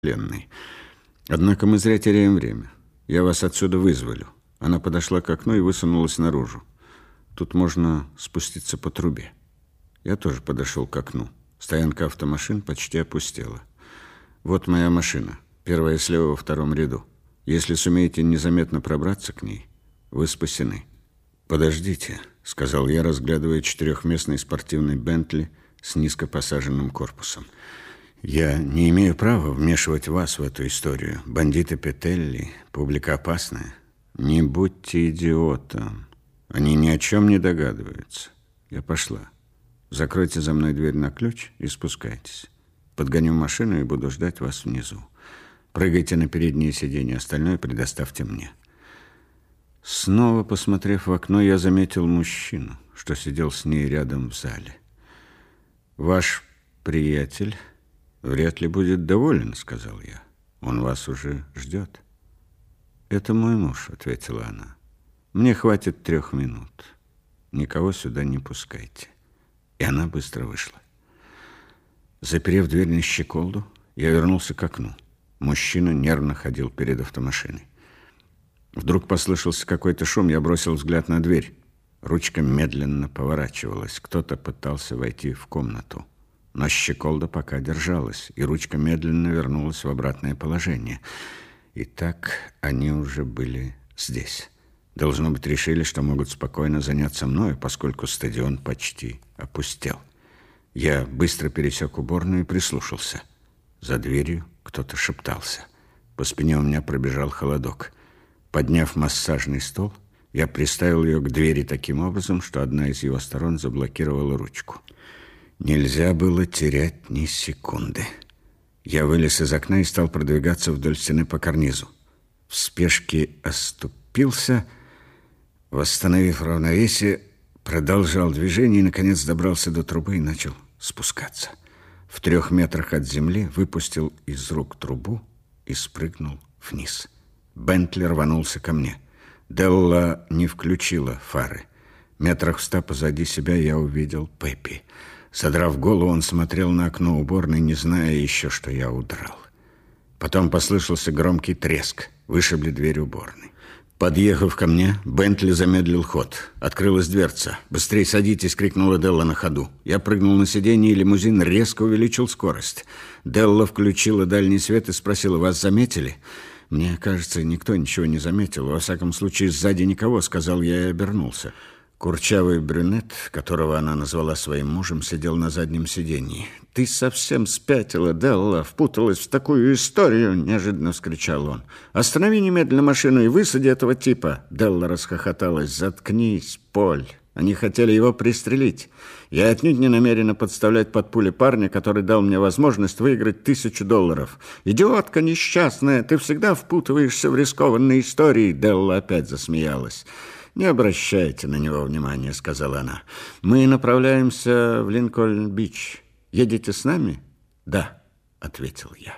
пленной. Однако мы зря теряем время. Я вас отсюда вызволю. Она подошла к окну и высунулась наружу. Тут можно спуститься по трубе. Я тоже подошел к окну. Стоянка автомашин почти опустела. Вот моя машина. Первая слева во втором ряду. Если сумеете незаметно пробраться к ней, вы спасены. «Подождите», — сказал я, разглядывая четырехместный спортивный «Бентли» с низко посаженным корпусом. «Я не имею права вмешивать вас в эту историю. Бандиты Петелли, публика опасная. Не будьте идиотом. Они ни о чем не догадываются. Я пошла. Закройте за мной дверь на ключ и спускайтесь. Подгоню машину и буду ждать вас внизу. Прыгайте на переднее сиденье, остальное предоставьте мне». Снова посмотрев в окно, я заметил мужчину, что сидел с ней рядом в зале. «Ваш приятель вряд ли будет доволен», — сказал я. «Он вас уже ждет». «Это мой муж», — ответила она. «Мне хватит 3 минут. Никого сюда не пускайте». И она быстро вышла. Заперев дверь на щеколду, я вернулся к окну. Мужчина нервно ходил перед автомашиной. Вдруг послышался какой-то шум, я бросил взгляд на дверь. Ручка медленно поворачивалась. Кто-то пытался войти в комнату. Но щеколда пока держалась, и ручка медленно вернулась в обратное положение. И так они уже были здесь. Должно быть, решили, что могут спокойно заняться мною, поскольку стадион почти опустел. Я быстро пересек уборную и прислушался. За дверью кто-то шептался. По спине у меня пробежал холодок. Подняв массажный стол, я приставил ее к двери таким образом, что одна из его сторон заблокировала ручку. Нельзя было терять ни секунды. Я вылез из окна и стал продвигаться вдоль стены по карнизу. В спешке оступился, восстановив равновесие, продолжал движение и, наконец, добрался до трубы и начал спускаться. В 3 метрах от земли выпустил из рук трубу и спрыгнул вниз. Бентли рванулся ко мне. Делла не включила фары. Метрах в 100 позади себя я увидел Пеппи. Задрав голову, он смотрел на окно уборной, не зная еще, что я удрал. Потом послышался громкий треск. Вышибли дверь уборной. Подъехав ко мне, Бентли замедлил ход. Открылась дверца. «Быстрей садитесь!» — крикнула Делла на ходу. Я прыгнул на сиденье, и лимузин резко увеличил скорость. Делла включила дальний свет и спросила: «Вас заметили?» «Мне кажется, никто ничего не заметил. Во всяком случае, сзади никого», — сказал я и обернулся. Курчавый брюнет, которого она назвала своим мужем, сидел на заднем сиденье. «Ты совсем спятила, Делла, впуталась в такую историю!» — неожиданно вскричал он. «Останови немедленно машину и высади этого типа!» Делла расхохоталась. «Заткнись, Поль! Они хотели его пристрелить. Я отнюдь не намерена подставлять под пули парня, который дал мне возможность выиграть $1000. Идиотка несчастная, ты всегда впутываешься в рискованные истории!» Делла опять засмеялась. «Не обращайте на него внимания», — сказала она. «Мы направляемся в Линкольн-Бич. Едете с нами?» «Да», — ответил я.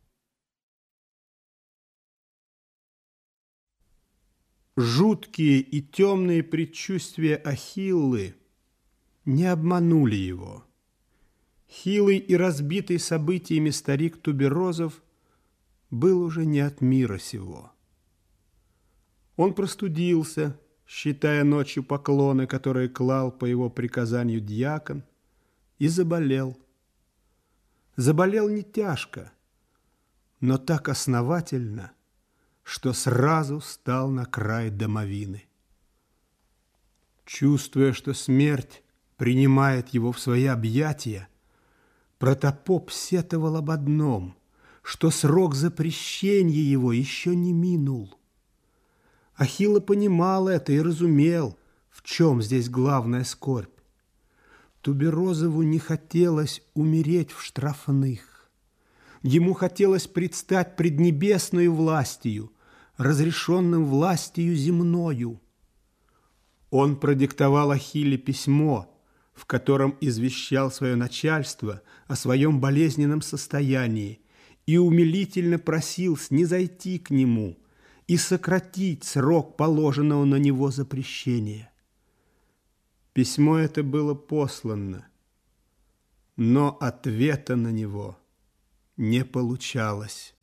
Жуткие и темные предчувствия Ахиллы не обманули его. Хилый и разбитый событиями старик Туберозов был уже не от мира сего. Он простудился, считая ночью поклоны, которые клал по его приказанию дьякон, и заболел. Заболел не тяжко, но так основательно, что сразу стал на край домовины. Чувствуя, что смерть принимает его в свои объятия, протопоп сетовал об одном, что срок запрещения его еще не минул. Ахилла понимал это и разумел, в чем здесь главная скорбь. Туберозову не хотелось умереть в штрафных. Ему хотелось предстать пред небесною властью, разрешенным властью земною. Он продиктовал Ахилле письмо, в котором извещал свое начальство о своем болезненном состоянии и умилительно просил снизойти к нему и сократить срок положенного на него запрещения. Письмо это было послано, но ответа на него не получалось.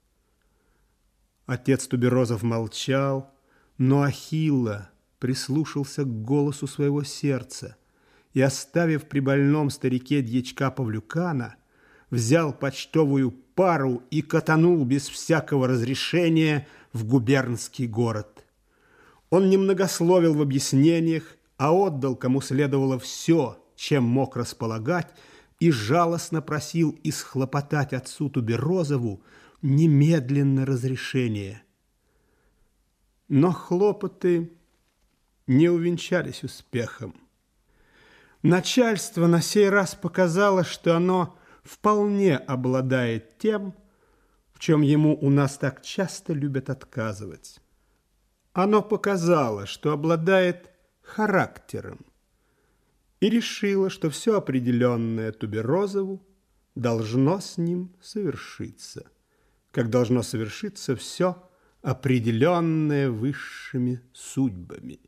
Отец Туберозов молчал, но Ахилла прислушался к голосу своего сердца и, оставив при больном старике дьячка Павлюкана, взял почтовую пару и катанул без всякого разрешения в губернский город. Он немногословил в объяснениях, а отдал, кому следовало, все, чем мог располагать, и жалостно просил исхлопотать отцу Туберозову немедленно разрешение. Но хлопоты не увенчались успехом. Начальство на сей раз показало, что оно вполне обладает тем, в чем ему у нас так часто любят отказывать. Оно показало, что обладает характером, и решило, что все определенное Туберозову должно с ним совершиться, как должно совершиться все определенное высшими судьбами.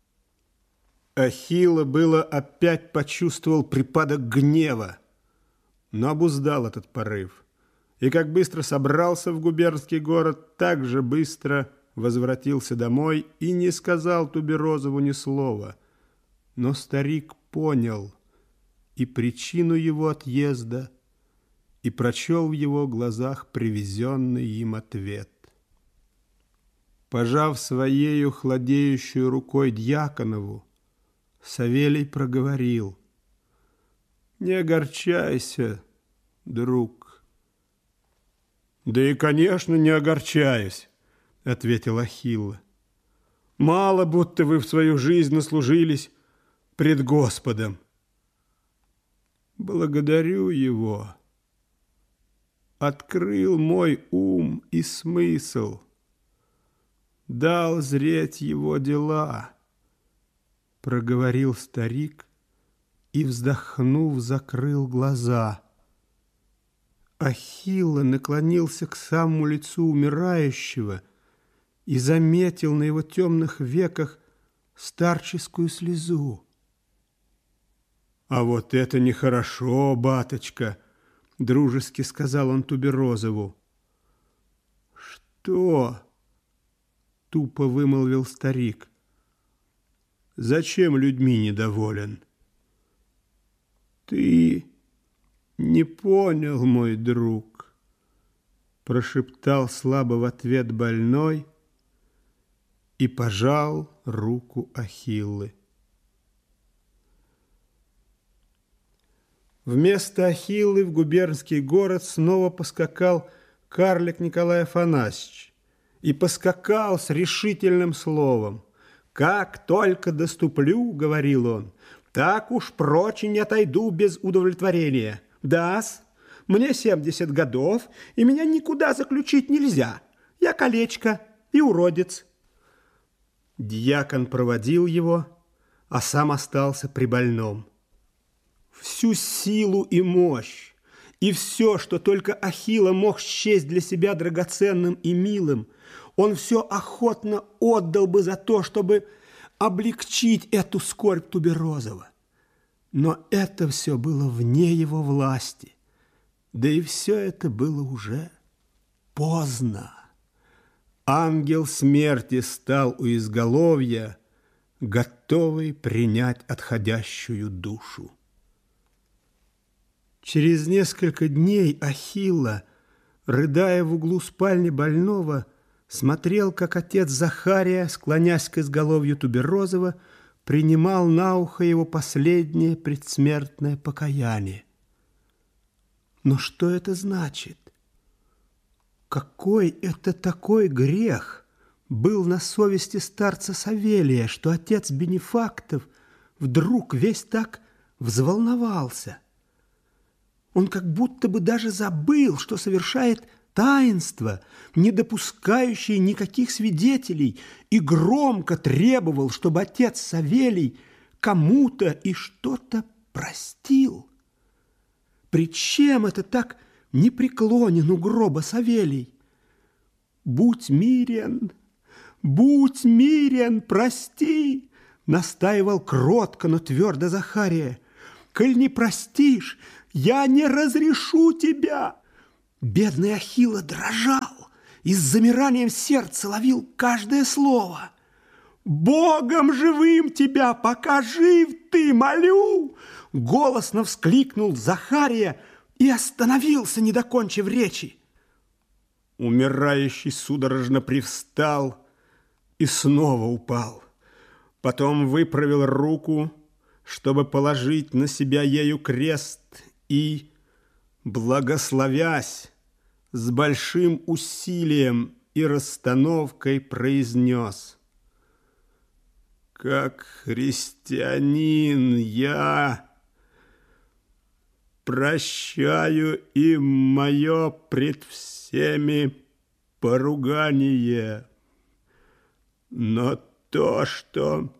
Ахилла было опять почувствовал припадок гнева, но обуздал этот порыв, и как быстро собрался в губернский город, так же быстро возвратился домой и не сказал Туберозову ни слова. Но старик понял и причину его отъезда, и прочел в его глазах привезенный им ответ. Пожав своею хладеющую рукой Дьяконову, Савелий проговорил: «Не огорчайся, друг». «Да и, конечно, не огорчаюсь», — ответил Ахилла. «Мало будто вы в свою жизнь наслужились пред Господом». «Благодарю Его. Открыл мой ум и смысл, дал зреть Его дела», — проговорил старик и, вздохнув, закрыл глаза. Ахилла наклонился к самому лицу умирающего и заметил на его темных веках старческую слезу. «А вот это нехорошо, баточка», — дружески сказал он Туберозову. «Что?» — тупо вымолвил старик. «Зачем людьми недоволен?» «Ты не понял, мой друг», — прошептал слабо в ответ больной и пожал руку Ахиллы. Вместо Ахиллы в губернский город снова поскакал карлик Николай Афанасьевич и поскакал с решительным словом. «Как только доступлю, — говорил он, — так уж прочь не отойду без удовлетворения. Да-с, мне 70 годов, и меня никуда заключить нельзя. Я калечка и уродец». Дьякон проводил его, а сам остался при больном. Всю силу и мощь, и все, что только Ахилла мог счесть для себя драгоценным и милым, он все охотно отдал бы за то, чтобы облегчить эту скорбь Туберозова. Но это все было вне его власти, да и все это было уже поздно. Ангел смерти стал у изголовья, готовый принять отходящую душу. Через несколько дней Ахилла, рыдая в углу спальни больного, смотрел, как отец Захария, склонясь к изголовью Туберозова, принимал на ухо его последнее предсмертное покаяние. Но что это значит? Какой это такой грех был на совести старца Савелия, что отец Бенефактов вдруг весь так взволновался? Он как будто бы даже забыл, что совершает таинство, не допускающее никаких свидетелей, и громко требовал, чтобы отец Савелий кому-то и что-то простил. При чем это так не преклонен у гроба Савелий? Будь мирен, прости!» настаивал кротко, но твердо Захария. «Коль не простишь, я не разрешу тебя!» Бедный Ахилла дрожал и с замиранием сердца ловил каждое слово. «Богом живым тебя, пока жив ты, молю!» Голосно вскликнул Захария и остановился, не докончив речи. Умирающий судорожно привстал и снова упал. Потом выправил руку, чтобы положить на себя ею крест, и, благословясь, с большим усилием и расстановкой произнес: «Как христианин я прощаю им мое пред всеми поругание, но то, что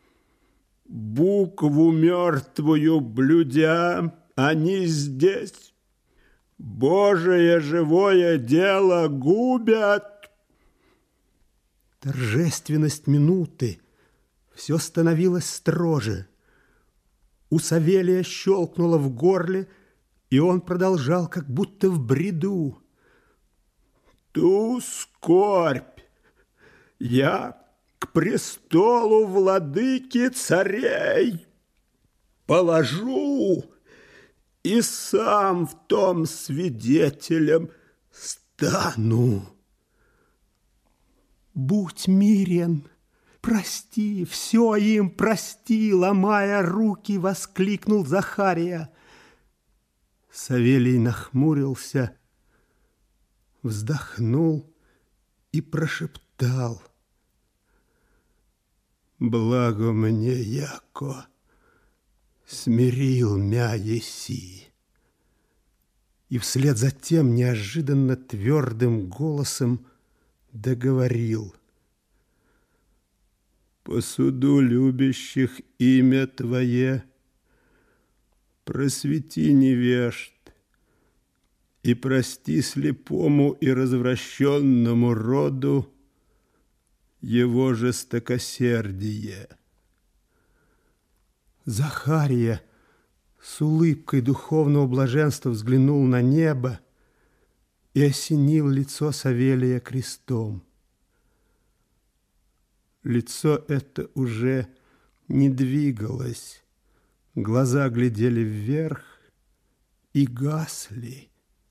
букву мертвую блюдя, они здесь Божие живое дело губят». Торжественность минуты все становилось строже. У Савелия щелкнуло в горле, и он продолжал, как будто в бреду: «Ту скорбь я к престолу владыки царей положу, и сам в том свидетелем стану. Будь мирен, прости, все им прости!» Ломая руки, воскликнул Захария. Савелий нахмурился, вздохнул и прошептал: «Благо мне, яко смирил мя еси». И вслед за тем неожиданно твердым голосом договорил: «По суду любящих имя Твое просвети невежд и прости слепому и развращенному роду его жестокосердие». Захария с улыбкой духовного блаженства взглянул на небо и осенил лицо Савелия крестом. Лицо это уже не двигалось, глаза глядели вверх и гасли.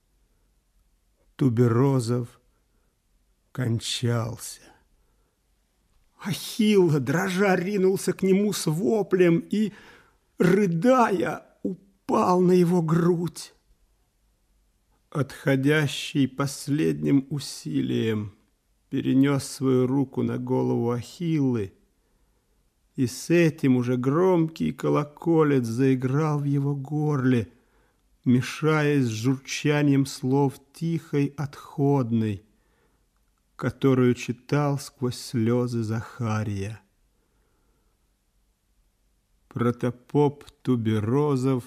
Туберозов кончался. Ахилла, дрожа, ринулся к нему с воплем и, рыдая, упал на его грудь. Отходящий последним усилием перенес свою руку на голову Ахиллы, и с этим уже громкий колоколец заиграл в его горле, мешаясь с журчанием слов тихой отходной, которую читал сквозь слезы Захария. Протопоп Туберозов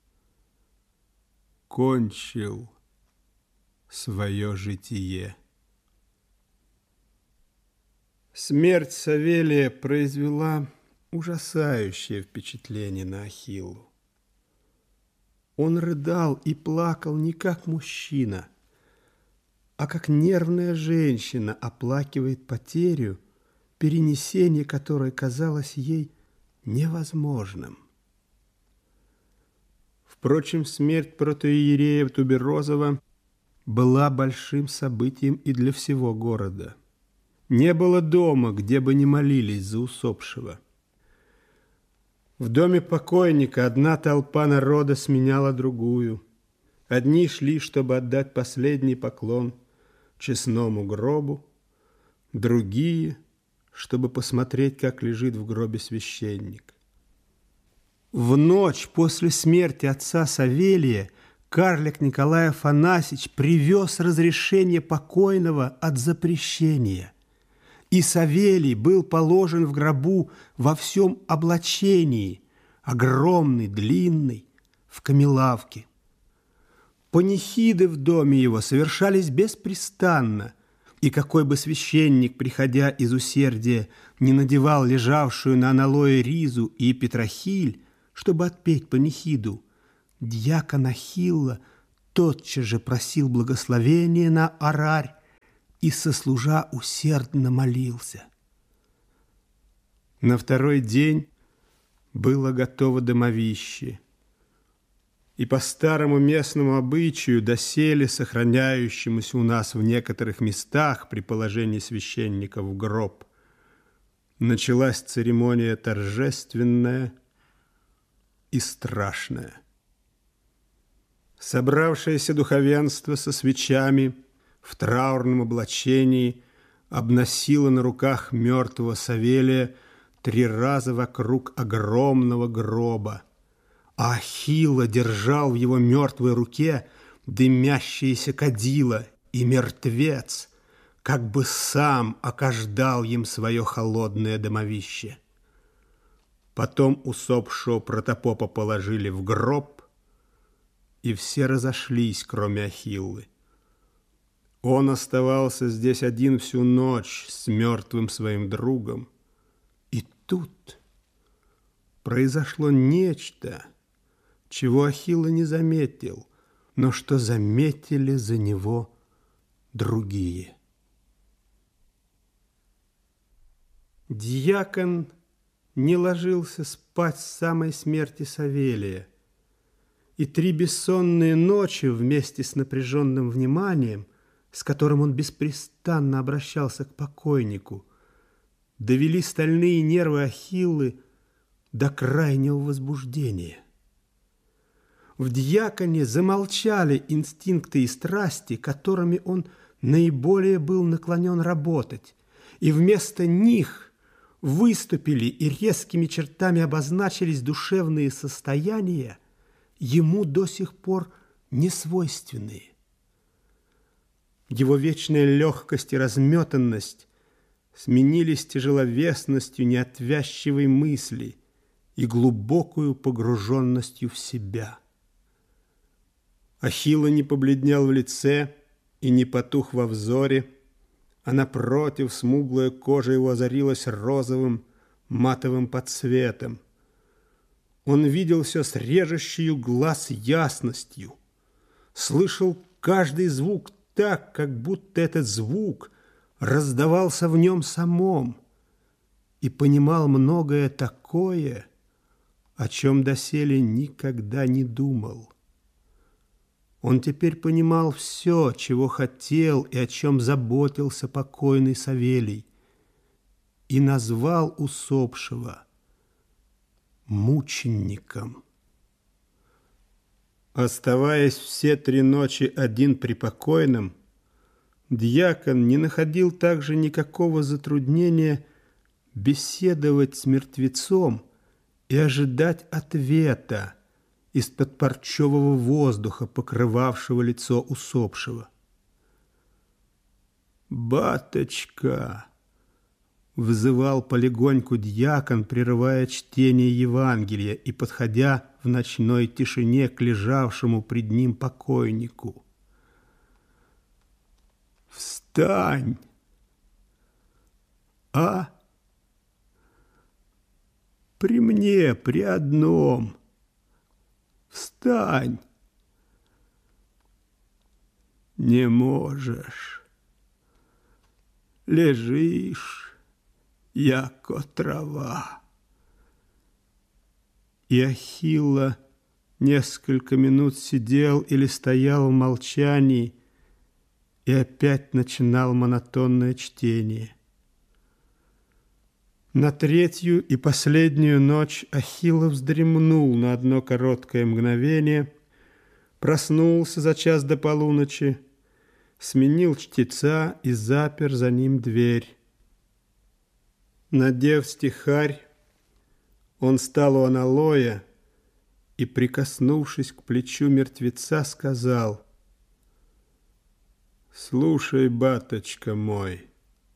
кончил свое житие. Смерть Савелия произвела ужасающее впечатление на Ахиллу. Он рыдал и плакал не как мужчина, а как нервная женщина оплакивает потерю, перенесение которой казалось ей невозможным. Впрочем, смерть протоиерея Туберозова была большим событием и для всего города. Не было дома, где бы не молились за усопшего. В доме покойника одна толпа народа сменяла другую. Одни шли, чтобы отдать последний поклон честному гробу, другие, чтобы посмотреть, как лежит в гробе священник. В ночь после смерти отца Савелия карлик Николай Афанасьич привез разрешение покойного от запрещения, и Савелий был положен в гробу во всем облачении, огромный, длинный, в камелавке. Панихиды в доме его совершались беспрестанно, и какой бы священник, приходя из усердия, не надевал лежавшую на аналое ризу и петрохиль, чтобы отпеть панихиду, дьякон Ахилла тотчас же просил благословения на орарь и, сослужа, усердно молился. На второй день было готово домовище, и по старому местному обычаю, доселе сохраняющемуся у нас в некоторых местах при положении священника в гроб, началась церемония торжественная и страшная. Собравшееся духовенство со свечами в траурном облачении обносило на руках мертвого Савелия 3 раза вокруг огромного гроба, а Ахилла держал в его мертвой руке дымящееся кадило, и мертвец как бы сам окаждал им свое холодное домовище. Потом усопшего протопопа положили в гроб, и все разошлись, кроме Ахиллы. Он оставался здесь один всю ночь с мертвым своим другом. И тут произошло нечто, чего Ахилла не заметил, но что заметили за него другие. Дьякон не ложился спать с самой смерти Савелия, и 3 бессонные ночи вместе с напряженным вниманием, с которым он беспрестанно обращался к покойнику, довели стальные нервы Ахиллы до крайнего возбуждения. В дьяконе замолчали инстинкты и страсти, которыми он наиболее был наклонен работать, и вместо них выступили и резкими чертами обозначились душевные состояния, ему до сих пор несвойственные. Его вечная легкость и разметанность сменились тяжеловесностью неотвязчивой мысли и глубокую погруженностью в себя. Ахилла не побледнел в лице и не потух во взоре, а напротив, смуглая кожа его озарилась розовым матовым подсветом. Он видел все с режущей глаз ясностью, слышал каждый звук так, как будто этот звук раздавался в нем самом, и понимал многое такое, о чем доселе никогда не думал. Он теперь понимал все, чего хотел и о чем заботился покойный Савелий, и назвал усопшего мучеником. Оставаясь все 3 ночи один при покойном, дьякон не находил также никакого затруднения беседовать с мертвецом и ожидать ответа из-под парчевого воздуха, покрывавшего лицо усопшего. «Баточка!» — взывал полегоньку дьякон, прерывая чтение Евангелия и подходя в ночной тишине к лежавшему пред ним покойнику. «Встань! А? При мне, при одном! Встань! Не можешь! Лежишь, яко трава!» И Ахилла несколько минут сидел или стоял в молчании и опять начинал монотонное чтение. На 3-ю и последнюю ночь Ахилла вздремнул на одно короткое мгновение, проснулся за час до полуночи, сменил чтеца и запер за ним дверь. Надев стихарь, он стал у аналоя и, прикоснувшись к плечу мертвеца, сказал: «Слушай, баточка мой,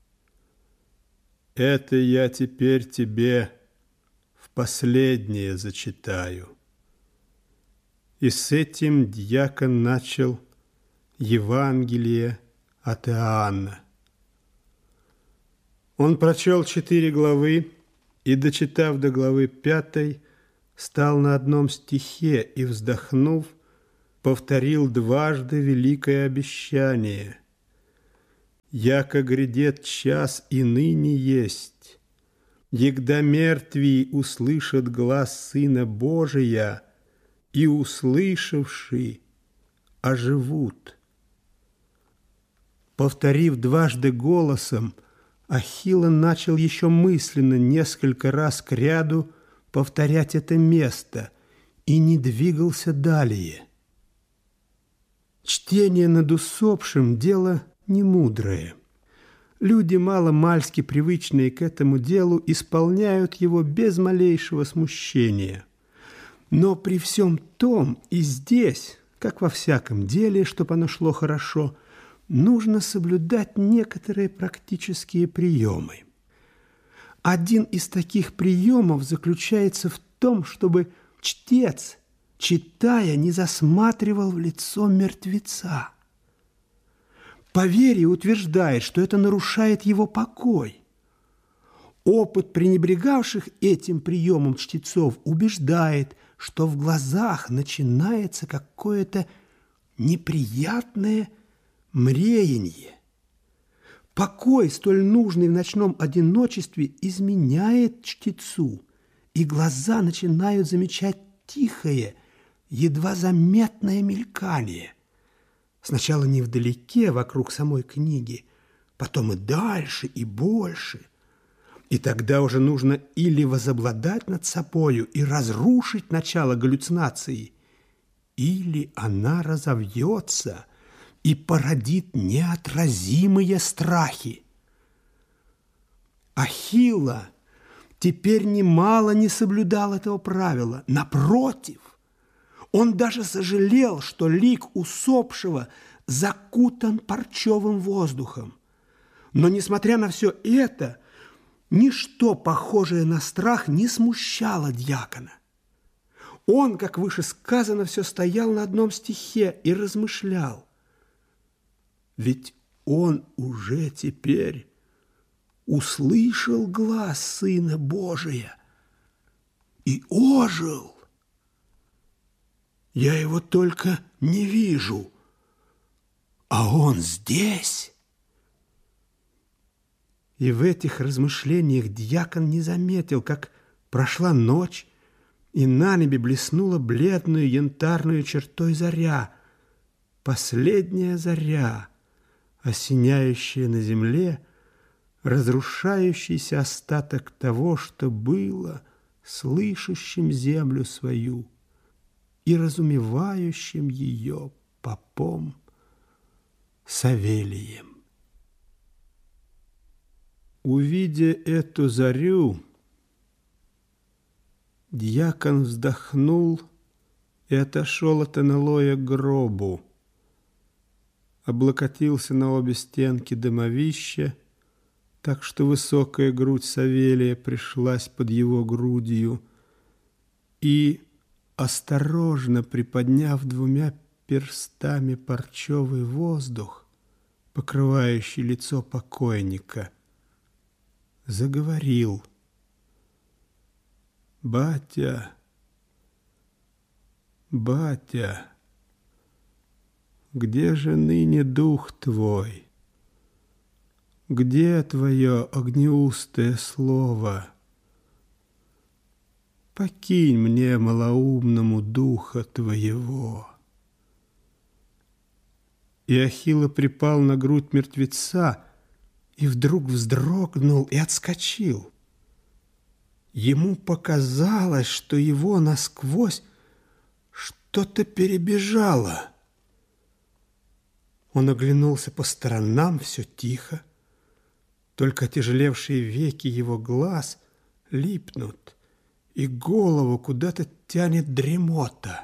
это я теперь тебе в последнее зачитаю». И с этим дьякон начал Евангелие от Иоанна. Он прочел 4 главы и, дочитав до главы 5, стал на одном стихе и, вздохнув, повторил дважды великое обещание. Яко грядет час и ныне есть, егда мертвии услышат глас Сына Божия, и, услышавши, оживут. Повторив дважды голосом, Ахилла начал еще мысленно несколько раз кряду повторять это место и не двигался далее. Чтение над усопшим – дело немудрое. Люди, мало-мальски привычные к этому делу, исполняют его без малейшего смущения. Но при всем том и здесь, как во всяком деле, чтобы оно шло хорошо, нужно соблюдать некоторые практические приемы. Один из таких приемов заключается в том, чтобы чтец, читая, не засматривал в лицо мертвеца. Поверье утверждает, что это нарушает его покой. Опыт пренебрегавших этим приемом чтецов убеждает, что в глазах начинается какое-то неприятное мреяние. Покой, столь нужный в ночном одиночестве, изменяет чтецу, и глаза начинают замечать тихое, едва заметное мелькание. Сначала невдалеке, вокруг самой книги, потом и дальше, и больше. И тогда уже нужно или возобладать над собою и разрушить начало галлюцинации, или она разовьется и породит неотразимые страхи. Ахилла теперь немало не соблюдал этого правила. Напротив, он даже сожалел, что лик усопшего закутан парчевым воздухом. Но, несмотря на все это, ничто, похожее на страх, не смущало дьякона. Он, как выше сказано, все стоял на одном стихе и размышлял. Ведь он уже теперь услышал глас Сына Божия и ожил. Я его только не вижу, а он здесь. И в этих размышлениях дьякон не заметил, как прошла ночь, и на небе блеснула бледную янтарную чертой заря, последняя заря, осеняющая на земле разрушающийся остаток того, что было слышащим землю свою и разумевающим ее попом Савелием. Увидя эту зарю, дьякон вздохнул и отошел от аналоя к гробу, облокотился на обе стенки домовища, так что высокая грудь Савелия пришлась под его грудью, и, осторожно приподняв двумя перстами парчевый воздух, покрывающий лицо покойника, заговорил: «Батя, батя, где же ныне дух твой? Где твое огнеустое слово? Покинь мне малоумному духа твоего». И Ахилла припал на грудь мертвеца и вдруг вздрогнул и отскочил. Ему показалось, что его насквозь что-то перебежало. Он оглянулся по сторонам, все тихо, только отяжелевшие веки его глаз липнут, и голову куда-то тянет дремота.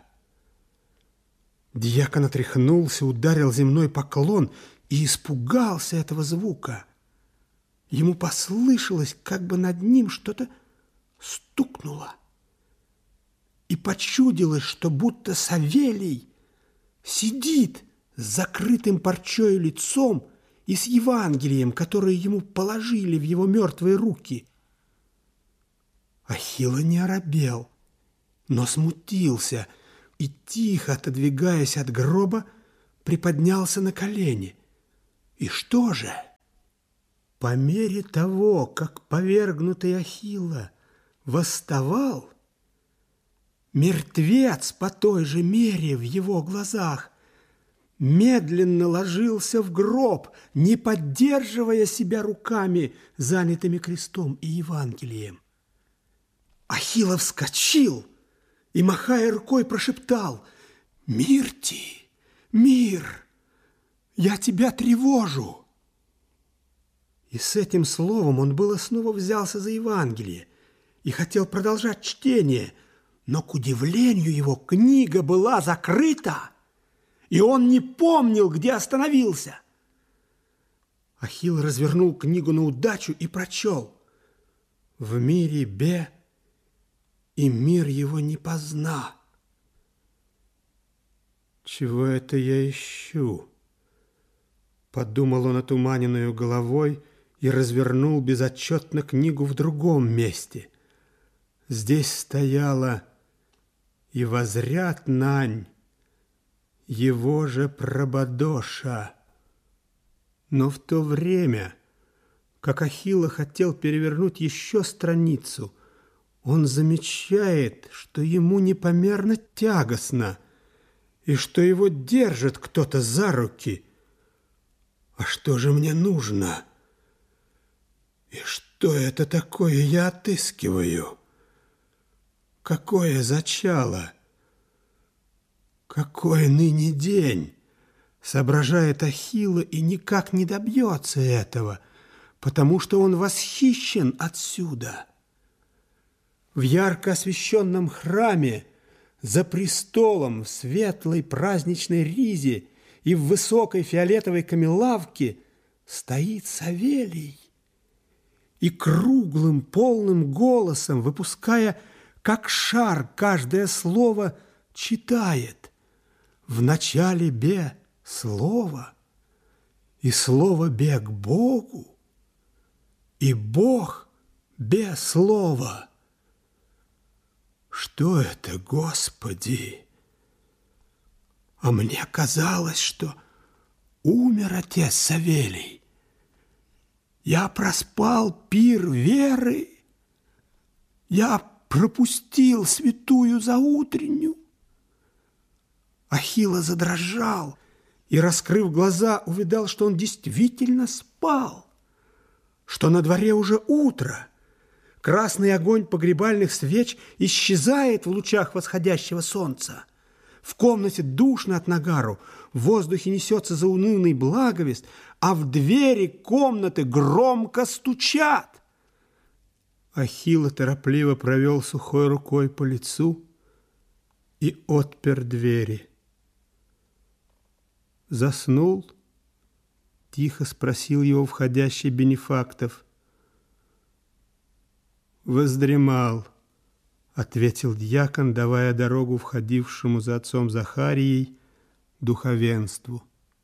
Дьякон отряхнулся, ударил земной поклон и испугался этого звука. Ему послышалось, как бы над ним что-то стукнуло, и почудилось, что будто Савелий сидит с закрытым парчой лицом и с Евангелием, которое ему положили в его мертвые руки. Ахилла не оробел, но смутился и, тихо отодвигаясь от гроба, приподнялся на колени. И что же? По мере того, как повергнутый Ахилла восставал, мертвец по той же мере в его глазах медленно ложился в гроб, не поддерживая себя руками, занятыми крестом и Евангелием. Ахилла вскочил и, махая рукой, прошептал: «Мирти, мир, я тебя тревожу!» И с этим словом он было снова взялся за Евангелие и хотел продолжать чтение, но, к удивлению его, книга была закрыта, и он не помнил, где остановился. Ахилл развернул книгу на удачу и прочел: «В мире Бе, и мир его не позна». «Чего это я ищу?» Подумал он отуманенную головой и развернул безотчетно книгу в другом месте. Здесь стояло: «И возрят нань его же прабодоша». Но в то время, как Ахилла хотел перевернуть еще страницу, он замечает, что ему непомерно тягостно и что его держит кто-то за руки. «А что же мне нужно? И что это такое я отыскиваю? Какое зачало? Какой ныне день?» Соображает Ахилла и никак не добьется этого, потому что он восхищен отсюда. В ярко освещенном храме, за престолом, в светлой праздничной ризе и в высокой фиолетовой камелавке стоит Савелий и круглым полным голосом, выпуская как шар каждое слово, читает: «В начале Бе слово, и слово Бе к Богу, и Бог Бе слова». Что это, Господи? А мне казалось, что умер отец Савелий. Я проспал пир веры. Я пропустил святую заутреннюю. Ахилла задрожал и, раскрыв глаза, увидал, что он действительно спал, что на дворе уже утро. Красный огонь погребальных свеч исчезает в лучах восходящего солнца. В комнате душно от нагару, в воздухе несется заунывный благовест, а в двери комнаты громко стучат. Ахилла торопливо провел сухой рукой по лицу и отпер двери. «Заснул?» — тихо спросил его входящий Бенефактов. «Воздремал», — ответил дьякон, давая дорогу входившему за отцом Захарией духовенству.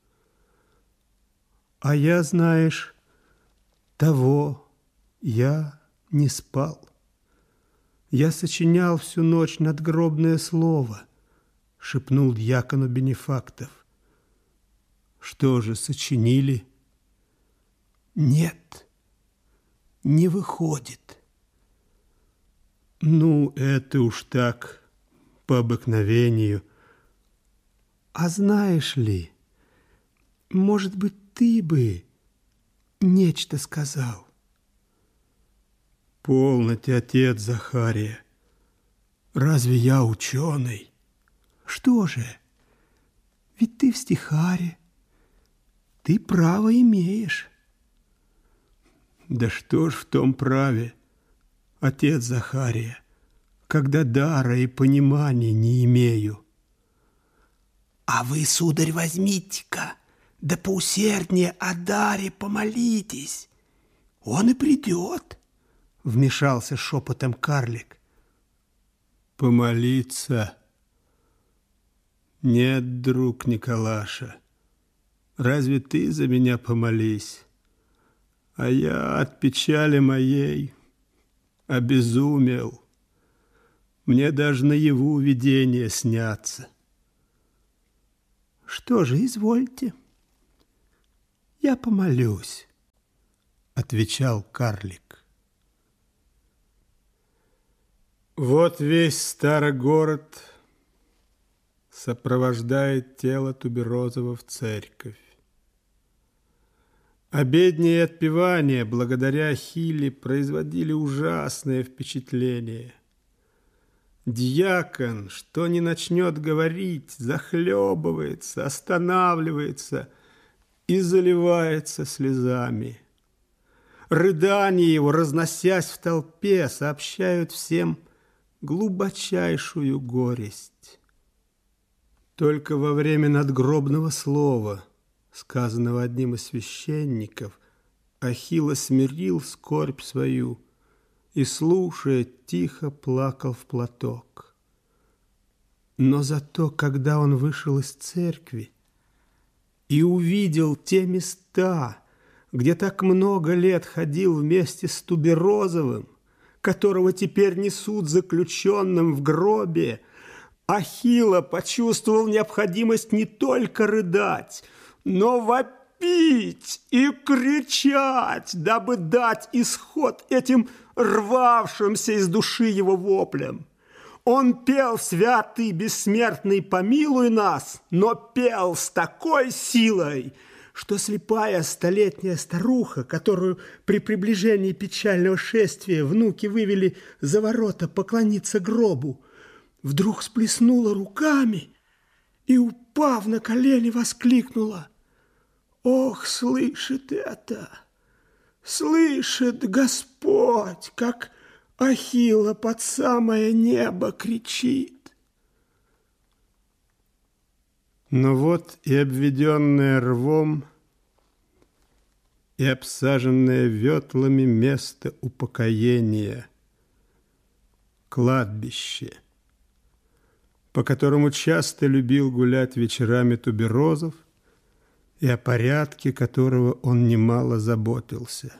«А я, знаешь, того я не спал. Я сочинял всю ночь надгробное слово», — шепнул дьякону Бенефактов. «Что же, сочинили?» «Нет, не выходит». «Ну, это уж так, по обыкновению. А знаешь ли, может быть, ты бы нечто сказал?» «Полноте, отец Захария. Разве я ученый?» «Что же, ведь ты в стихаре, ты право имеешь». «Да что ж в том праве, отец Захария, когда дара и понимания не имею?» «А вы, сударь, возьмите-ка, да поусерднее о даре помолитесь. Он и придет», — вмешался шепотом карлик. «Помолиться? Нет, друг Николаша, разве ты за меня помолись? А я от печали моей обезумел. Мне даже наяву видения снятся. Что же, извольте, я помолюсь, отвечал карлик. Вот весь старый город сопровождает тело Туберозова в церковь. Обедни и отпевания, благодаря Ахилле, производили ужасное впечатление. Дьякон, что не начнет говорить, захлебывается, останавливается и заливается слезами. Рыдания его, разносясь в толпе, сообщают всем глубочайшую горесть. Только во время надгробного слова, сказанного одним из священников, Ахилла смирил скорбь свою и, слушая, тихо плакал в платок. Но зато, когда он вышел из церкви и увидел те места, где так много лет ходил вместе с Туберозовым, которого теперь несут заключенным в гробе, Ахилла почувствовал необходимость не только рыдать, но вопить и кричать, дабы дать исход этим рвавшимся из души его воплям. Он пел: «Святый бессмертный, помилуй нас», но пел с такой силой, что слепая столетняя старуха, которую при приближении печального шествия внуки вывели за ворота поклониться гробу, вдруг всплеснула руками и, упав на колени, воскликнула: «Ох, слышит это! Слышит Господь, как Ахилла под самое небо кричит!» Но вот и обведенное рвом, и обсаженное ветлами место упокоения, кладбище, по которому часто любил гулять вечерами Туберозов, и о порядке которого он немало заботился.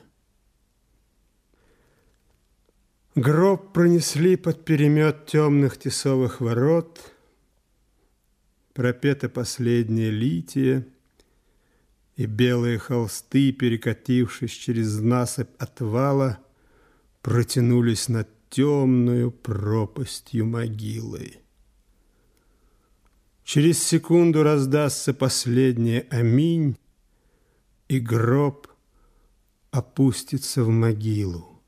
Гроб пронесли под перемет темных тесовых ворот, пропето последнее литие, и белые холсты, перекатившись через насыпь отвала, протянулись над темную пропастью могилы. Через секунду раздастся последнее «Аминь», и гроб опустится в могилу.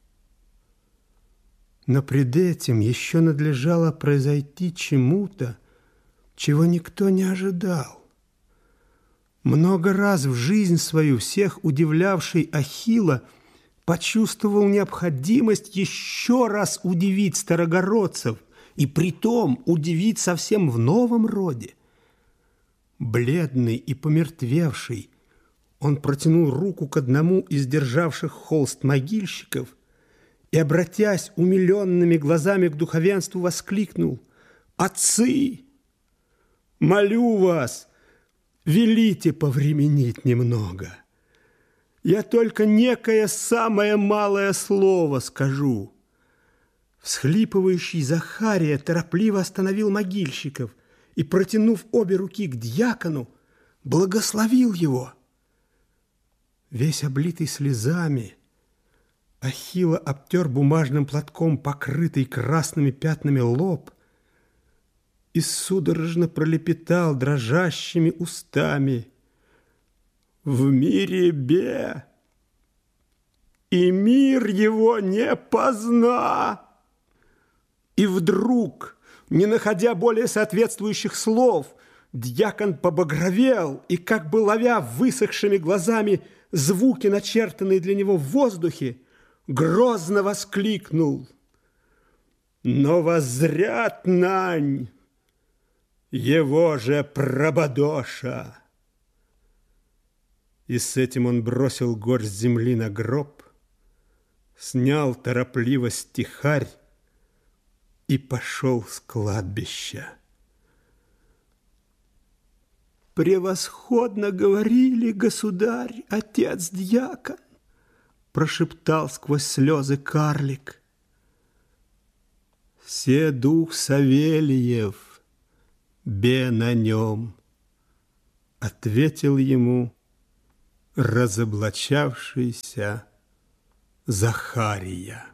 Но пред этим еще надлежало произойти чему-то, чего никто не ожидал. Много раз в жизнь свою всех удивлявший Ахилла почувствовал необходимость еще раз удивить старогородцев, и притом удивить совсем в новом роде. Бледный и помертвевший, он протянул руку к одному из державших холст могильщиков и, обратясь умиленными глазами к духовенству, воскликнул: «Отцы, молю вас, велите повременить немного. Я только некое самое малое слово скажу». Всхлипывающий Захария торопливо остановил могильщиков и, протянув обе руки к дьякону, благословил его. Весь облитый слезами, Ахилла обтер бумажным платком покрытый красными пятнами лоб и судорожно пролепетал дрожащими устами: «В мире бе, и мир его не позна». И вдруг, не находя более соответствующих слов, дьякон побагровел и, как бы ловя высохшими глазами звуки, начертанные для него в воздухе, грозно воскликнул: «Но воззрят нань его же прабадоша!» И с этим он бросил горсть земли на гроб, снял торопливо стихарь и пошел с кладбища. «Превосходно говорили, государь, отец-дьякон!» прошептал сквозь слезы карлик. Се дух Савельев, бе на нем, ответил ему разоблачавшийся Захария.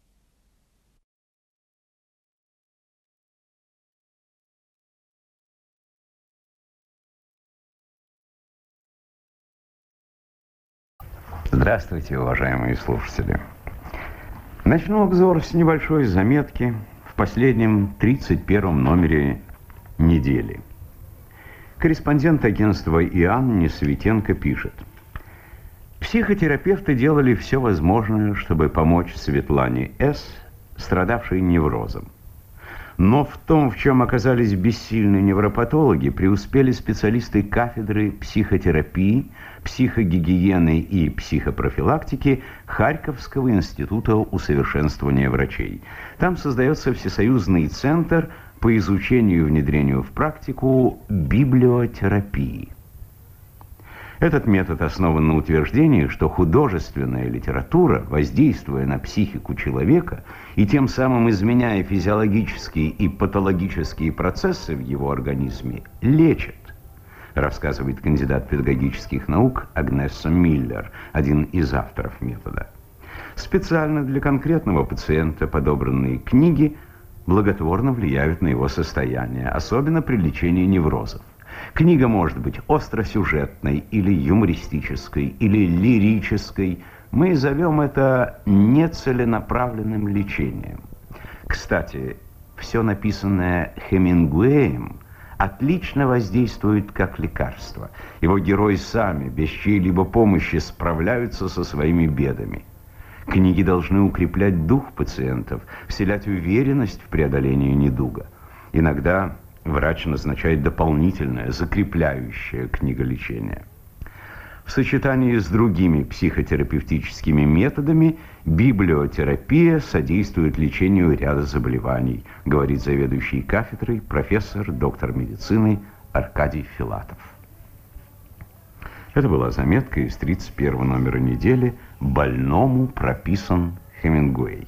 Здравствуйте, уважаемые слушатели. Начну обзор с небольшой заметки в последнем 31-м номере «Недели». Корреспондент агентства ИАН Несветенко пишет: психотерапевты делали все возможное, чтобы помочь Светлане С., страдавшей неврозом. Но в том, в чем оказались бессильны невропатологи, преуспели специалисты кафедры психотерапии, психогигиены и психопрофилактики Харьковского института усовершенствования врачей. Там создается всесоюзный центр по изучению и внедрению в практику библиотерапии. Этот метод основан на утверждении, что художественная литература, воздействуя на психику человека и тем самым изменяя физиологические и патологические процессы в его организме, лечит, рассказывает кандидат педагогических наук Агнесса Миллер, один из авторов метода. Специально для конкретного пациента подобранные книги благотворно влияют на его состояние, особенно при лечении неврозов. Книга может быть остросюжетной, или юмористической, или лирической. Мы зовем это нецеленаправленным лечением. Кстати, все написанное Хемингуэем отлично воздействует как лекарство. Его герои сами, без чьей-либо помощи, справляются со своими бедами. Книги должны укреплять дух пациентов, вселять уверенность в преодолении недуга. Иногда врач назначает дополнительное, закрепляющее книголечение. В сочетании с другими психотерапевтическими методами библиотерапия содействует лечению ряда заболеваний, говорит заведующий кафедрой профессор, доктор медицины Аркадий Филатов. Это была заметка из 31-го номера недели «Больному прописан Хемингуэй».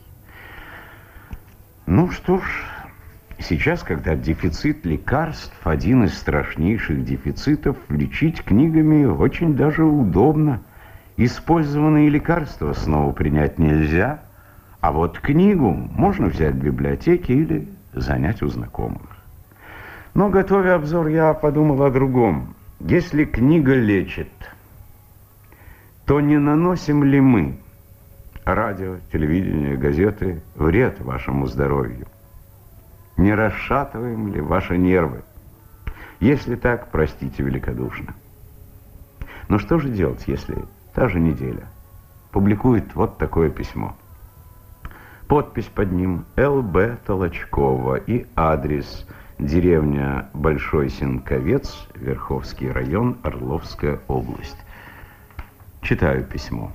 Ну что ж, сейчас, когда дефицит лекарств – один из страшнейших дефицитов, лечить книгами очень даже удобно. Использованные лекарства снова принять нельзя, а вот книгу можно взять в библиотеке или занять у знакомых. Но, готовя обзор, я подумал о другом. Если книга лечит, то не наносим ли мы, радио, телевидение, газеты, вред вашему здоровью? Не расшатываем ли ваши нервы? Если так, простите великодушно. Но что же делать, если та же неделя публикует вот такое письмо? Подпись под ним Л.Б. Толочкова и адрес: деревня Большой Сенковец, Верховский район, Орловская область. Читаю письмо.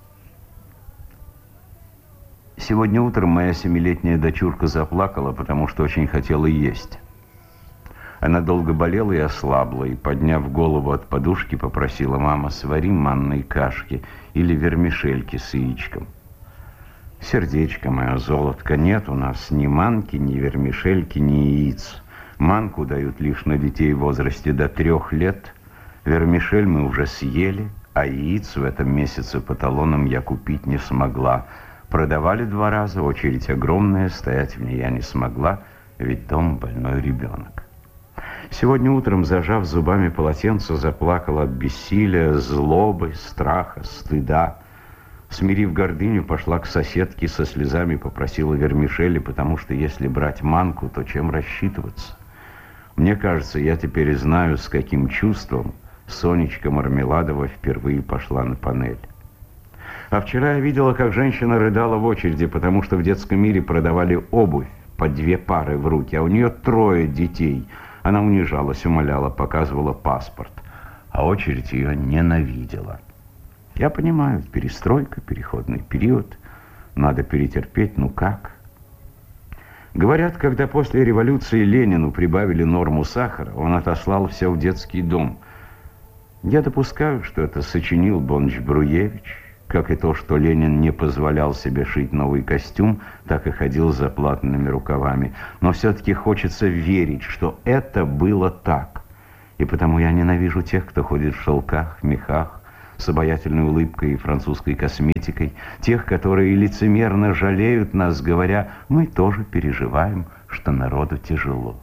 Сегодня утром моя 7-летняя дочурка заплакала, потому что очень хотела есть. Она долго болела и ослабла, и, подняв голову от подушки, попросила: мама, свари манной кашки или вермишельки с яичком. Сердечко мое, золотко, нет у нас ни манки, ни вермишельки, ни яиц. Манку дают лишь на детей в возрасте до 3 лет. Вермишель мы уже съели, а яиц в этом месяце по талонам я купить не смогла. Продавали 2 раза, очередь огромная, стоять в ней я не смогла, ведь дома больной ребенок. Сегодня утром, зажав зубами полотенце, заплакала от бессилия, злобы, страха, стыда. Смирив гордыню, пошла к соседке, со слезами попросила вермишели, потому что если брать манку, то чем рассчитываться? Мне кажется, я теперь знаю, с каким чувством Сонечка Мармеладова впервые пошла на панель. А вчера я видела, как женщина рыдала в очереди, потому что в детском мире продавали обувь по 2 пары в руки, а у нее 3 детей. Она унижалась, умоляла, показывала паспорт, а очередь ее ненавидела. Я понимаю, перестройка, переходный период, надо перетерпеть, ну как? Говорят, когда после революции Ленину прибавили норму сахара, он отослал все в детский дом. Я допускаю, что это сочинил Бонч-Бруевич, как и то, что Ленин не позволял себе шить новый костюм, так и ходил с заплатанными рукавами. Но все-таки хочется верить, что это было так. И потому я ненавижу тех, кто ходит в шелках, мехах, с обаятельной улыбкой и французской косметикой, тех, которые лицемерно жалеют нас, говоря: мы тоже переживаем, что народу тяжело.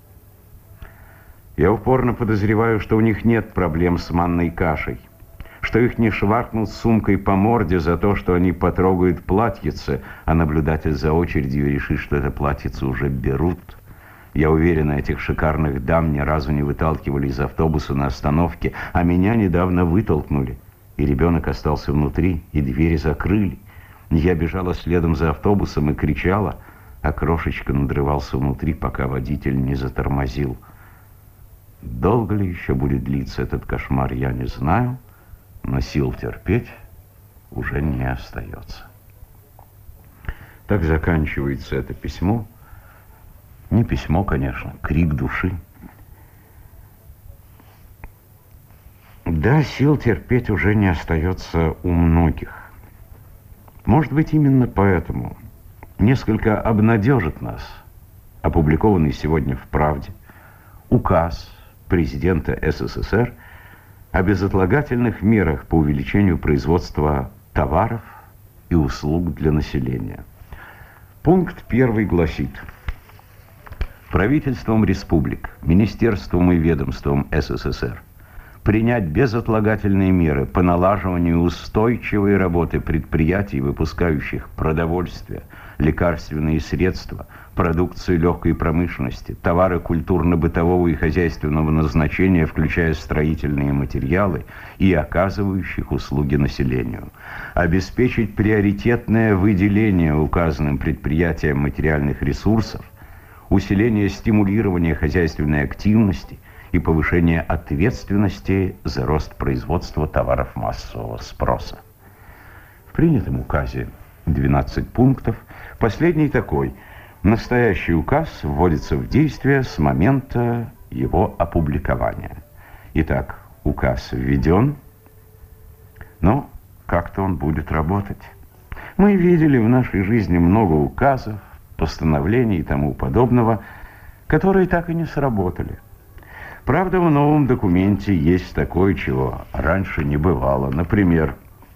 Я упорно подозреваю, что у них нет проблем с манной кашей, что их не шваркнут сумкой по морде за то, что они потрогают платьице, а наблюдатель за очередью решит, что это платьице уже берут. Я уверен, этих шикарных дам ни разу не выталкивали из автобуса на остановке, а меня недавно вытолкнули, и ребенок остался внутри, и двери закрыли. Я бежала следом за автобусом и кричала, а крошечка надрывался внутри, пока водитель не затормозил. Долго ли еще будет длиться этот кошмар, я не знаю, но сил терпеть уже не остается. Так заканчивается это письмо. Не письмо, конечно, крик души. Да, сил терпеть уже не остается у многих. Может быть, именно поэтому несколько обнадежит нас опубликованный сегодня в «Правде» указ президента СССР о безотлагательных мерах по увеличению производства товаров и услуг для населения. Пункт 1 гласит: правительством республик, министерством и ведомством СССР принять безотлагательные меры по налаживанию устойчивой работы предприятий, выпускающих продовольствие, лекарственные средства, продукцию легкой промышленности, товары культурно-бытового и хозяйственного назначения, включая строительные материалы, и оказывающих услуги населению. Обеспечить приоритетное выделение указанным предприятиям материальных ресурсов, усиление стимулирования хозяйственной активности и повышение ответственности за рост производства товаров массового спроса. В принятом указе 12 пунктов. Последний такой: настоящий указ вводится в действие с момента его опубликования. Итак, указ введен, но как-то он будет работать. Мы видели в нашей жизни много указов, постановлений и тому подобного, которые так и не сработали. Правда, в новом документе есть такое, чего раньше не бывало. Например,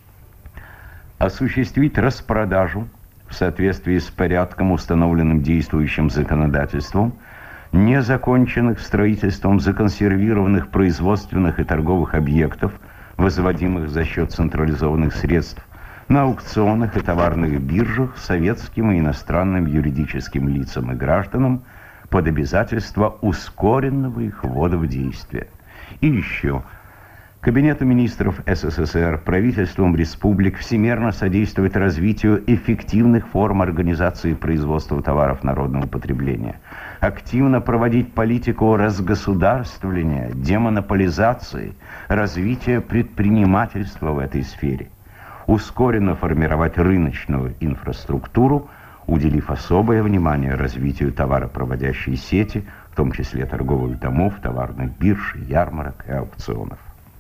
осуществить распродажу в соответствии с порядком, установленным действующим законодательством, незаконченных строительством законсервированных производственных и торговых объектов, возводимых за счет централизованных средств, на аукционах и товарных биржах советским и иностранным юридическим лицам и гражданам под обязательство ускоренного их ввода в действие. И еще: Кабинету министров СССР, правительством республик всемерно содействовать развитию эффективных форм организации производства товаров народного потребления, активно проводить политику разгосударствления, демонополизации, развития предпринимательства в этой сфере, ускоренно формировать рыночную инфраструктуру, уделив особое внимание развитию товаропроводящей сети, в том числе торговых домов, товарных бирж, ярмарок и аукционов.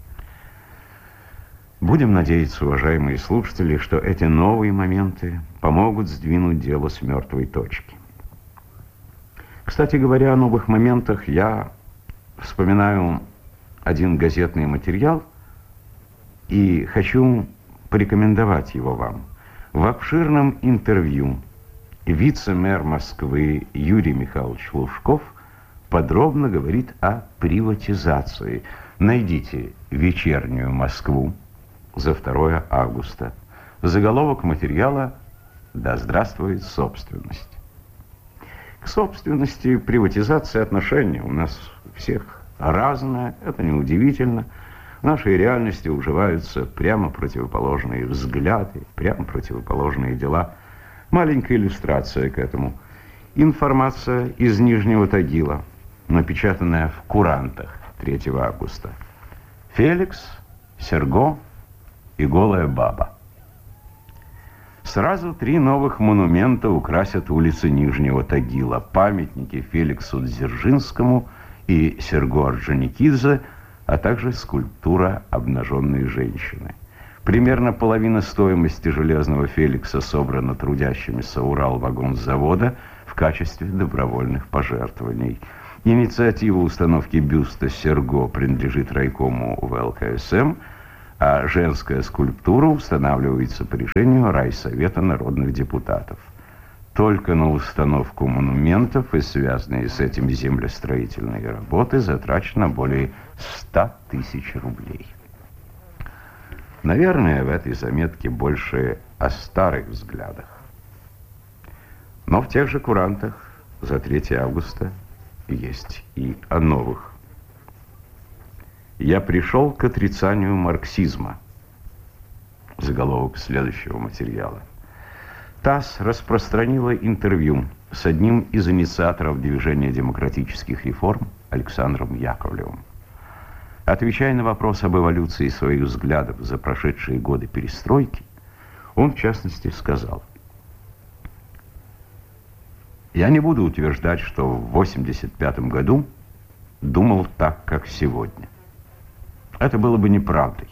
Будем надеяться, уважаемые слушатели, что эти новые моменты помогут сдвинуть дело с мертвой точки. Кстати говоря, о новых моментах, я вспоминаю один газетный материал и хочу порекомендовать его вам. В обширном интервью вице-мэр Москвы Юрий Михайлович Лужков подробно говорит о приватизации. Найдите «Вечернюю Москву» за 2 августа. Заголовок материала: «Да здравствует собственность». К собственности, приватизации отношения у нас у всех разное, это неудивительно. В нашей реальности уживаются прямо противоположные взгляды, прямо противоположные дела. Маленькая иллюстрация к этому. Информация из Нижнего Тагила, напечатанная в «Курантах» 3 августа. Феликс, Серго и голая баба. Сразу 3 новых монумента украсят улицы Нижнего Тагила. Памятники Феликсу Дзержинскому и Серго Орджоникидзе, а также скульптура обнаженной женщины. Примерно половина стоимости железного «Феликса» собрана трудящимися Уралвагонзавода в качестве добровольных пожертвований. Инициатива установки бюста Серго принадлежит райкому ВЛКСМ, а женская скульптура устанавливается по решению Райсовета народных депутатов. Только на установку монументов и связанные с этим землестроительные работы затрачено более 100 тысяч рублей. Наверное, в этой заметке больше о старых взглядах. Но в тех же курантах за 3 августа есть и о новых. «Я пришел к отрицанию марксизма». Заголовок следующего материала. ТАСС распространила интервью с одним из инициаторов движения демократических реформ Александром Яковлевым. Отвечая на вопрос об эволюции своих взглядов за прошедшие годы перестройки, он, в частности, сказал: «Я не буду утверждать, что в 1985 году думал так, как сегодня. Это было бы неправдой.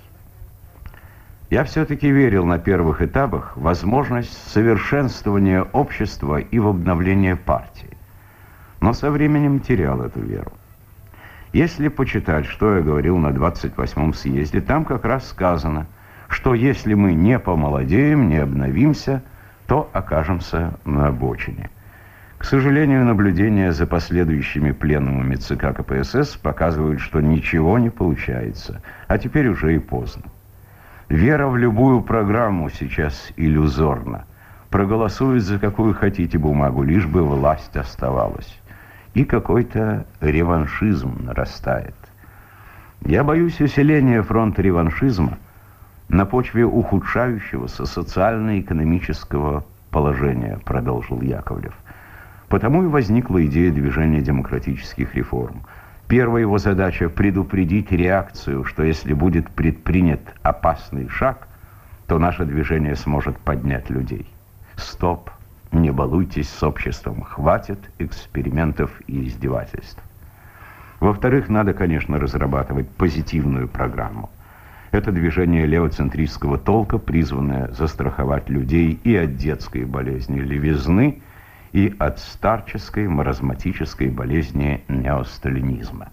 Я все-таки верил на первых этапах в возможность совершенствования общества и в обновление партии, но со временем терял эту веру. Если почитать, что я говорил на 28-м съезде, там как раз сказано, что если мы не помолодеем, не обновимся, то окажемся на обочине. К сожалению, наблюдения за последующими пленумами ЦК КПСС показывают, что ничего не получается, а теперь уже и поздно. Вера в любую программу сейчас иллюзорна. Проголосуют за какую хотите бумагу, лишь бы власть оставалась. И какой-то реваншизм нарастает. Я боюсь усиления фронта реваншизма на почве ухудшающегося социально-экономического положения», продолжил Яковлев. Потому и возникла идея движения демократических реформ. Первая его задача — предупредить реакцию, что если будет предпринят опасный шаг, то наше движение сможет поднять людей. Стоп! Не балуйтесь с обществом, хватит экспериментов и издевательств. Во-вторых, надо, конечно, разрабатывать позитивную программу. Это движение левоцентристского толка, призванное застраховать людей и от детской болезни левизны, и от старческой маразматической болезни неосталинизма.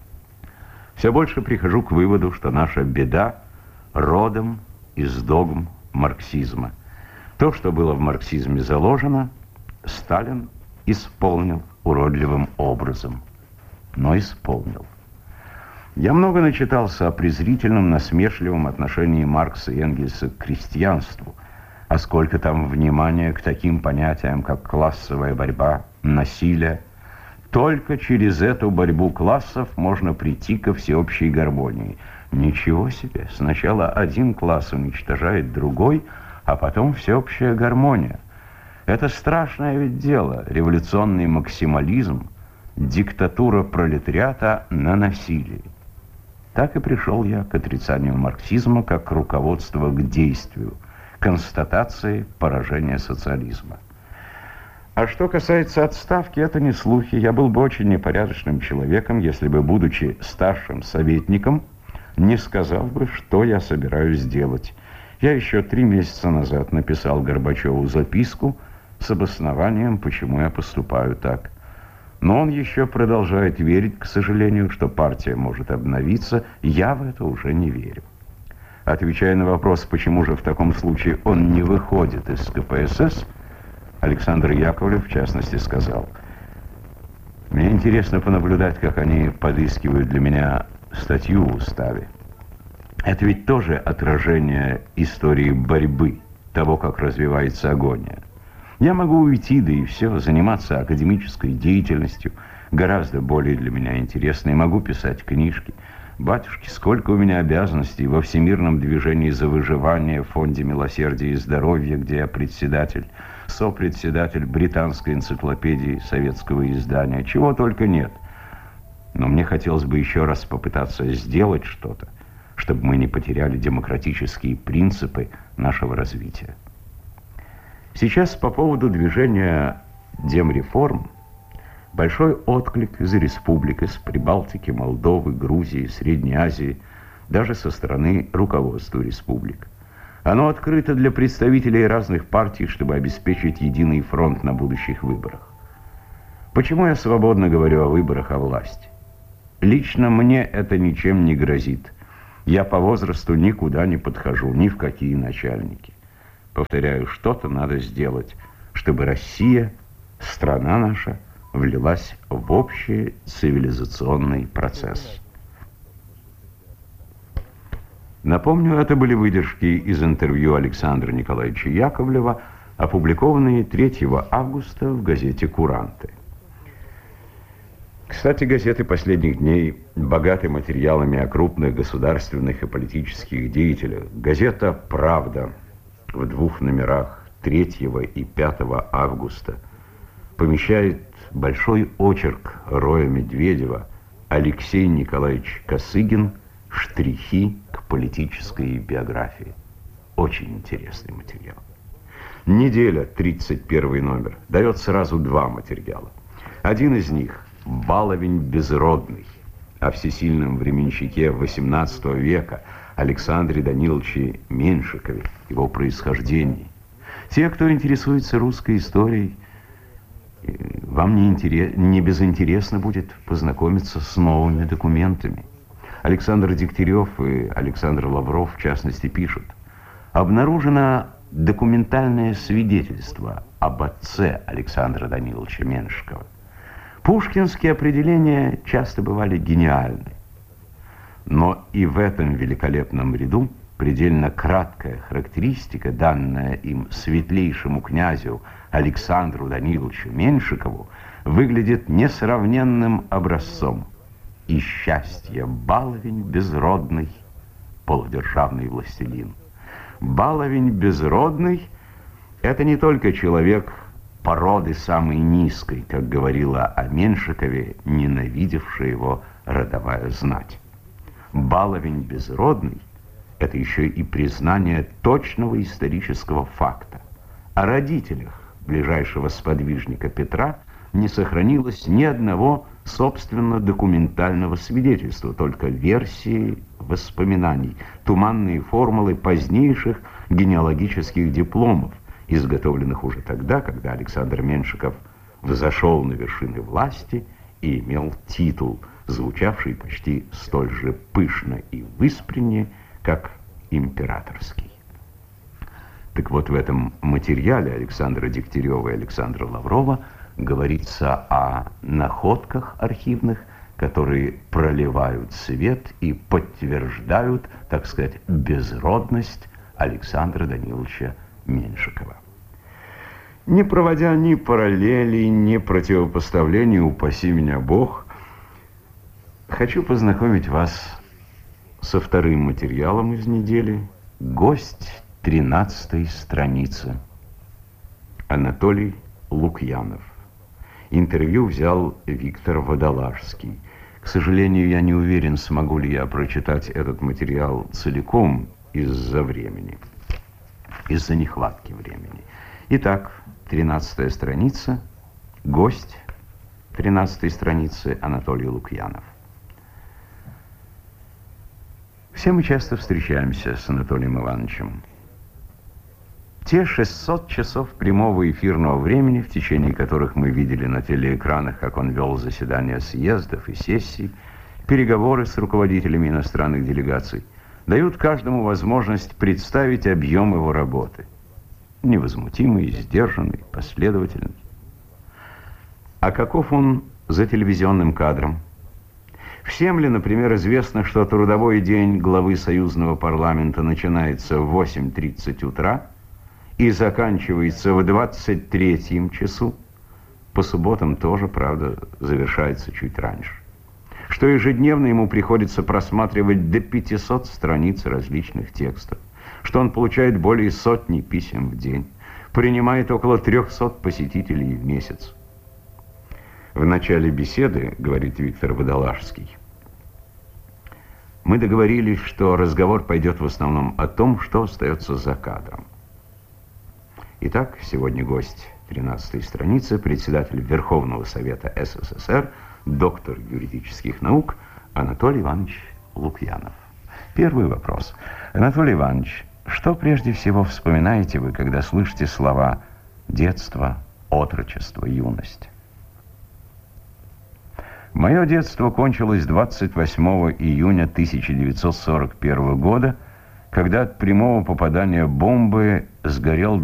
Все больше прихожу к выводу, что наша беда родом из догм марксизма. То, что было в марксизме заложено, Сталин исполнил уродливым образом, но исполнил. Я много начитался о презрительном, насмешливом отношении Маркса и Энгельса к крестьянству, а сколько там внимания к таким понятиям, как классовая борьба, насилие. Только через эту борьбу классов можно прийти ко всеобщей гармонии. Ничего себе! Сначала один класс уничтожает другой, а потом всеобщая гармония. Это страшное ведь дело, революционный максимализм, диктатура пролетариата на насилии. Так и пришел я к отрицанию марксизма как руководство к действию, констатации поражения социализма. А что касается отставки, это не слухи. Я был бы очень непорядочным человеком, если бы, будучи старшим советником, не сказал бы, что я собираюсь сделать. Я еще 3 месяца назад написал Горбачеву записку с обоснованием, почему я поступаю так. Но он еще продолжает верить, к сожалению, что партия может обновиться. Я в это уже не верю. Отвечая на вопрос, почему же в таком случае он не выходит из КПСС, Александр Яковлев, в частности, сказал: «Мне интересно понаблюдать, как они подыскивают для меня статью в уставе. Это ведь тоже отражение истории борьбы, того, как развивается агония. Я могу уйти, да и все, заниматься академической деятельностью, гораздо более для меня интересной, могу писать книжки. Батюшки, сколько у меня обязанностей во всемирном движении за выживание в Фонде милосердия и здоровья, где я председатель, сопредседатель британской энциклопедии советского издания, чего только нет. Но мне хотелось бы еще раз попытаться сделать что-то, чтобы мы не потеряли демократические принципы нашего развития». Сейчас по поводу движения демреформ большой отклик из республик, из Прибалтики, Молдовы, Грузии, Средней Азии, даже со стороны руководства республик. Оно открыто для представителей разных партий, чтобы обеспечить единый фронт на будущих выборах. Почему я свободно говорю о выборах, о власти? Лично мне это ничем не грозит. Я по возрасту никуда не подхожу, ни в какие начальники. Повторяю, что-то надо сделать, чтобы Россия, страна наша, влилась в общий цивилизационный процесс. Напомню, это были выдержки из интервью Александра Николаевича Яковлева, опубликованные 3 августа в газете «Куранты». Кстати, газеты последних дней богаты материалами о крупных государственных и политических деятелях. Газета «Правда» в 2 номерах 3 и 5 августа помещает большой очерк Роя Медведева «Алексей Николаевич Косыгин. Штрихи к политической биографии». Очень интересный материал. «Неделя», 31 номер, дает сразу 2 материала. Один из них «Баловень безродный» о всесильном временщике XVIII века Александре Даниловиче Меньшикове, его происхождении. Те, кто интересуется русской историей, вам не безинтересно будет познакомиться с новыми документами. Александр Дегтярев и Александр Лавров, в частности, пишут: обнаружено документальное свидетельство об отце Александра Даниловича Меньшикова. Пушкинские определения часто бывали гениальны, но и в этом великолепном ряду предельно краткая характеристика, данная им светлейшему князю Александру Даниловичу Меньшикову, выглядит несравненным образцом. И счастье баловень безродный, полудержавный властелин. Баловень безродный — это не только человек породы самой низкой, как говорила о Меньшикове, ненавидевшая его родовая знать. Баловень безродный — это еще и признание точного исторического факта. О родителях ближайшего сподвижника Петра не сохранилось ни одного собственно документального свидетельства, только версии воспоминаний, туманные формулы позднейших генеалогических дипломов, изготовленных уже тогда, когда Александр Меньшиков взошел на вершины власти и имел титул, звучавший почти столь же пышно и выспренне, как императорский. Так вот, в этом материале Александра Дегтярева и Александра Лаврова говорится о находках архивных, которые проливают свет и подтверждают, так сказать, безродность Александра Даниловича Меньшикова. Не проводя ни параллелей, ни противопоставлений, упаси меня Бог, хочу познакомить вас со вторым материалом из недели. Гость 13-й страницы. Анатолий Лукьянов. Интервью взял Виктор Водолажский. К сожалению, я не уверен, смогу ли я прочитать этот материал целиком из-за времени, из-за нехватки времени. Итак, 13-я страница, гость 13-й страницы Анатолий Лукьянов. Все мы часто встречаемся с Анатолием Ивановичем. Те 600 часов прямого эфирного времени, в течение которых мы видели на телеэкранах, как он вел заседания съездов и сессий, переговоры с руководителями иностранных делегаций, дают каждому возможность представить объем его работы. Невозмутимый, сдержанный, последовательный. А каков он за телевизионным кадром? Всем ли, например, известно, что трудовой день главы союзного парламента начинается в 8:30 утра и заканчивается в 23 часу? По субботам тоже, правда, завершается чуть раньше. Что ежедневно ему приходится просматривать до 500 страниц различных текстов. Что он получает более сотни писем в день. Принимает около 300 посетителей в месяц. В начале беседы, говорит Виктор Водолажский, мы договорились, что разговор пойдет в основном о том, что остается за кадром. Итак, сегодня гость 13-й страницы, председатель Верховного Совета СССР, доктор юридических наук Анатолий Иванович Лукьянов. Первый вопрос. Анатолий Иванович, Что прежде всего вспоминаете вы, когда слышите слова «детство», «отрочество», «юность»? Мое детство кончилось 28 июня 1941 года, когда от прямого попадания бомбы сгорел